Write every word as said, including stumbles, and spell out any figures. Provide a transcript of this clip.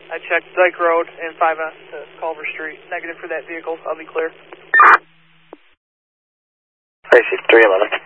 I checked Dyke Road and five S to Culver Street. Negative for that vehicle. I'll be clear. I see three eleven.